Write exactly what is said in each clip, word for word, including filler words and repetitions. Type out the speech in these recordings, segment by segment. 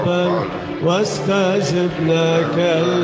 واستجب لك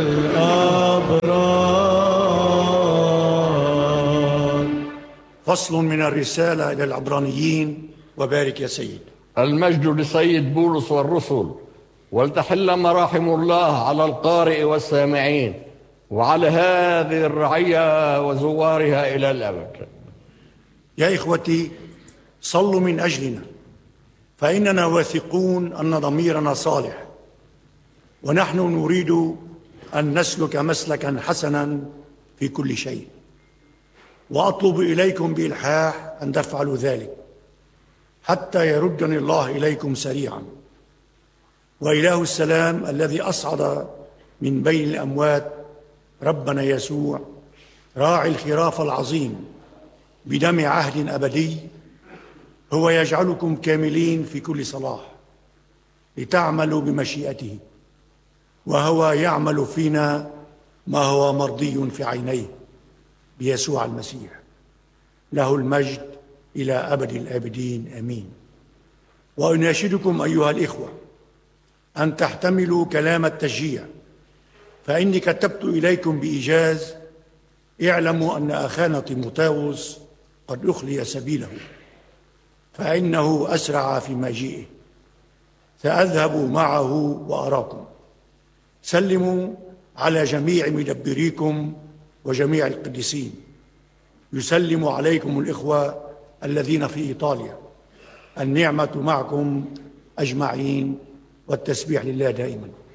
الأبرار. فصل من الرسالة إلى العبرانيين. وبارك يا سيد. المجد لسيد بولس والرسل، ولتحل مراحم الله على القارئ والسامعين وعلى هذه الرعية وزوارها إلى الأبد. يا إخوتي، صلوا من أجلنا، فإننا واثقون أن ضميرنا صالح، ونحن نريد أن نسلك مسلكا حسنا في كل شيء، وأطلب إليكم بإلحاح أن تفعلوا ذلك حتى يردني الله إليكم سريعا. وإله السلام الذي أصعد من بين الأموات ربنا يسوع راعي الخراف العظيم بدم عهد أبدي، هو يجعلكم كاملين في كل صلاح لتعملوا بمشيئته، وهو يعمل فينا ما هو مرضي في عينيه بيسوع المسيح، له المجد إلى أبد الآبدين آمين. وأناشدكم أيها الإخوة أن تحتملوا كلام التشجيع، فإني كتبت إليكم بإيجاز. اعلموا أن أخانا تيموثاوس قد أخلي سبيله، فإنه أسرع في مجيئه، سأذهب معه وأراكم. سلموا على جميع مدبريكم وجميع القديسين. يسلم عليكم الإخوة الذين في إيطاليا. النعمة معكم أجمعين، والتسبيح لله دائما.